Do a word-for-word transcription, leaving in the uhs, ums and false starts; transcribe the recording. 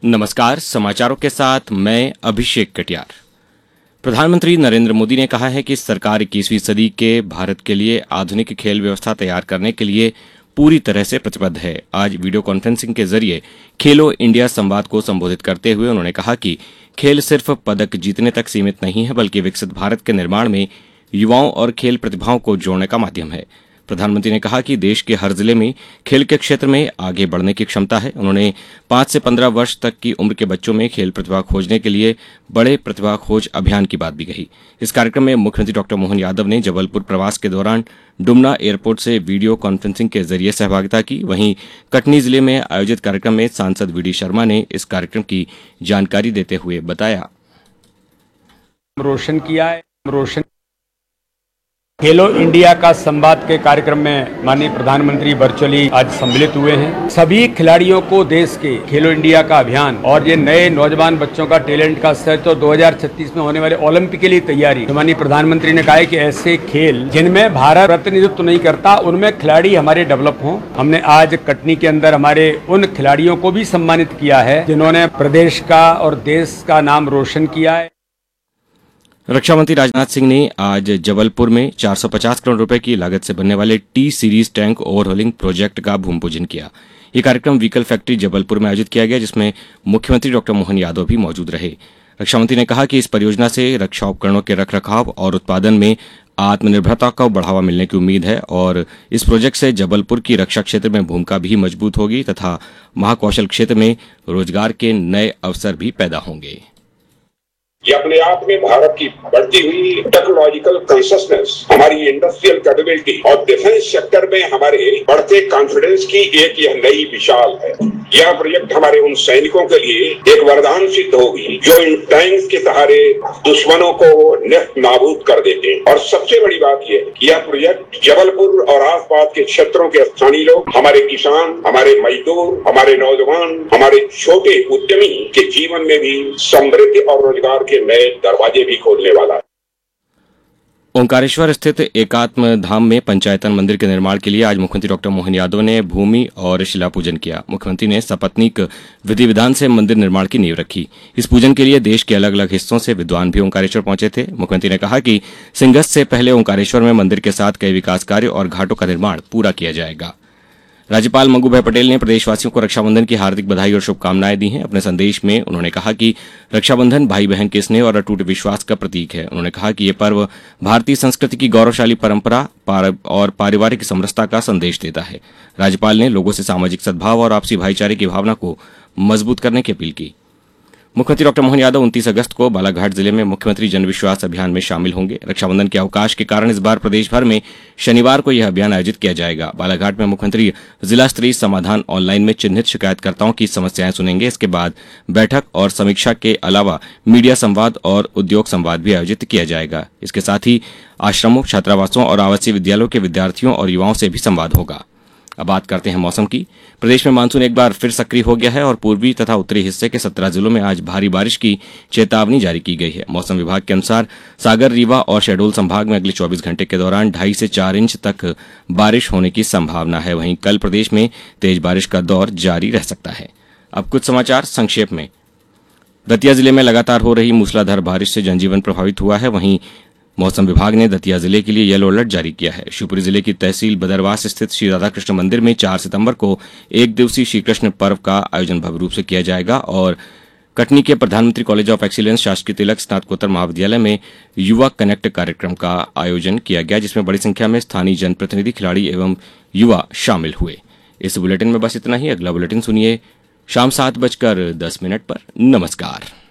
नमस्कार, समाचारों के साथ मैं अभिषेक कटियार। प्रधानमंत्री नरेंद्र मोदी ने कहा है कि सरकार इक्कीसवीं सदी के भारत के लिए आधुनिक खेल व्यवस्था तैयार करने के लिए पूरी तरह से प्रतिबद्ध है। आज वीडियो कॉन्फ्रेंसिंग के जरिए खेलो इंडिया संवाद को संबोधित करते हुए उन्होंने कहा कि खेल सिर्फ पदक जीतने तक सीमित नहीं है, बल्कि विकसित भारत के निर्माण में युवाओं और खेल प्रतिभाओं को जोड़ने का माध्यम है। प्रधानमंत्री ने कहा कि देश के हर जिले में खेल के क्षेत्र में आगे बढ़ने की क्षमता है। उन्होंने पांच से पंद्रह वर्ष तक की उम्र के बच्चों में खेल प्रतिभा खोजने के लिए बड़े प्रतिभा खोज अभियान की बात भी कही। इस कार्यक्रम में मुख्यमंत्री डॉक्टर मोहन यादव ने जबलपुर प्रवास के दौरान डुमना एयरपोर्ट से वीडियो कॉन्फ्रेंसिंग के जरिए सहभागिता की। वहीं कटनी जिले में आयोजित कार्यक्रम में सांसद वी डी शर्मा ने इस कार्यक्रम की जानकारी देते हुए बताया, रोशन किया है रोशन खेलो इंडिया का संवाद के कार्यक्रम में माननीय प्रधानमंत्री वर्चुअली आज सम्मिलित हुए हैं। सभी खिलाड़ियों को देश के खेलो इंडिया का अभियान और ये नए नौजवान बच्चों का टैलेंट का स्तर तो दो हज़ार छत्तीस में होने वाले ओलंपिक के लिए तैयारी। तो माननीय प्रधानमंत्री ने कहा है कि ऐसे खेल जिनमें भारत प्रतिनिधित्व नहीं करता, उनमें खिलाड़ी हमारे डेवलप हों। हमने आज कटनी के अंदर हमारे उन खिलाड़ियों को भी सम्मानित किया है जिन्होंने प्रदेश का और देश का नाम रोशन किया है। रक्षा मंत्री राजनाथ सिंह ने आज जबलपुर में चार सौ पचास करोड़ रुपए की लागत से बनने वाले टी सीरीज टैंक ओवरहोलिंग प्रोजेक्ट का भूमि पूजन किया। यह कार्यक्रम व्हीकल फैक्ट्री जबलपुर में आयोजित किया गया, जिसमें मुख्यमंत्री डॉक्टर मोहन यादव भी मौजूद रहे। रक्षा मंत्री ने कहा कि इस परियोजना से रक्षा उपकरणों के रखरखाव और उत्पादन में आत्मनिर्भरता को बढ़ावा मिलने की उम्मीद है और इस प्रोजेक्ट से जबलपुर की रक्षा क्षेत्र में भूमिका भी मजबूत होगी तथा महाकौशल क्षेत्र में रोजगार के नए अवसर भी पैदा होंगे। ये अपने आप में भारत की बढ़ती हुई टेक्नोलॉजिकल कॉन्शियसनेस, हमारी इंडस्ट्रियल कैपेबिलिटी और डिफेंस सेक्टर में हमारे बढ़ते कॉन्फिडेंस की एक यह नई मिसाल है। यह प्रोजेक्ट हमारे उन सैनिकों के लिए एक वरदान सिद्ध होगी जो इन टैंक्स के सहारे दुश्मनों को नेस्त नाबूद कर देते हैं। और सबसे बड़ी बात यह कि यह प्रोजेक्ट जबलपुर और आसपास के क्षेत्रों के स्थानीय लोग, हमारे किसान, हमारे मजदूर, हमारे नौजवान, हमारे छोटे उद्यमी के जीवन में भी समृद्धि और रोजगार के नए दरवाजे भी खोलने वाला है। ओंकारेश्वर स्थित एकात्म धाम में पंचायतन मंदिर के निर्माण के लिए आज मुख्यमंत्री डॉक्टर मोहन यादव ने भूमि और शिला पूजन किया। मुख्यमंत्री ने सपत्नीक विधि विधान से मंदिर निर्माण की नींव रखी। इस पूजन के लिए देश के अलग अलग हिस्सों से विद्वान भी ओंकारेश्वर पहुंचे थे। मुख्यमंत्री ने कहा कि सिंगस्त से पहले ओंकारेश्वर में मंदिर के साथ कई विकास कार्य और घाटों का निर्माण पूरा किया जाएगा। राज्यपाल मंगू भाई पटेल ने प्रदेशवासियों को रक्षाबंधन की हार्दिक बधाई और शुभकामनाएं दी हैं। अपने संदेश में उन्होंने कहा कि रक्षाबंधन भाई बहन के स्नेह और अटूट विश्वास का प्रतीक है। उन्होंने कहा कि ये पर्व भारतीय संस्कृति की गौरवशाली परंपरा और पारिवारिक समरसता का संदेश देता है। राज्यपाल ने लोगों से सामाजिक सद्भाव और आपसी भाईचारे की भावना को मजबूत करने की अपील की। मुख्यमंत्री डॉक्टर मोहन यादव उनतीस अगस्त को बालाघाट जिले में मुख्यमंत्री जनविश्वास अभियान में शामिल होंगे। रक्षाबंधन के अवकाश के कारण इस बार प्रदेश भर में शनिवार को यह अभियान आयोजित किया जाएगा। बालाघाट में मुख्यमंत्री जिला स्तरीय समाधान ऑनलाइन में चिन्हित शिकायतकर्ताओं की समस्याएं सुनेंगे। इसके बाद बैठक और समीक्षा के अलावा मीडिया संवाद और उद्योग संवाद भी आयोजित किया जाएगा। इसके साथ ही आश्रमों, छात्रावासों और आवासीय विद्यालयों के विद्यार्थियों और युवाओं से भी संवाद होगा। अब बात करते हैं मौसम की। प्रदेश में मानसून एक बार फिर सक्रिय हो गया है और पूर्वी तथा उत्तरी हिस्से के सत्रह जिलों में आज भारी बारिश की चेतावनी जारी की गई है। मौसम विभाग के अनुसार सागर, रीवा और शहडोल संभाग में अगले चौबीस घंटे के दौरान ढाई से चार इंच तक बारिश होने की संभावना है। वहीं कल प्रदेश में तेज बारिश का दौर जारी रह सकता है। अब कुछ समाचार संक्षेप में। दतिया जिले में लगातार हो रही मूसलाधार बारिश से जनजीवन प्रभावित हुआ है। वहीं मौसम विभाग ने दतिया जिले के लिए येलो अलर्ट जारी किया है। शिवपुरी जिले की तहसील बदरवास स्थित श्री राधाकृष्ण मंदिर में चार सितंबर को एक दिवसीय श्रीकृष्ण पर्व का आयोजन भव्य रूप से किया जाएगा और कटनी के प्रधानमंत्री कॉलेज ऑफ एक्सीलेंस शासकीय तिलक स्नातकोत्तर महाविद्यालय में युवा कनेक्ट कार्यक्रम का आयोजन किया गया, जिसमें बड़ी संख्या में स्थानीय जनप्रतिनिधि, खिलाड़ी एवं युवा शामिल हुए। इस बुलेटिन में बस इतना ही। अगला बुलेटिन सुनिए शाम सात बजकर दस मिनट पर। नमस्कार।